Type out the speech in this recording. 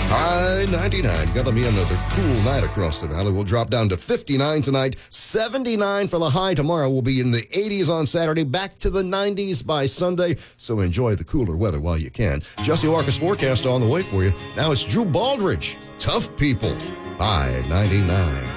High 99. Gonna be another cool night across the valley. We'll drop down to 59 tonight, 79 for the high tomorrow. We'll be in the 80s on Saturday, back to the 90s by Sunday. So enjoy the cooler weather while you can. Jesse Orcus forecast on the way for you. Now it's Drew Baldridge. Tough People. High 99.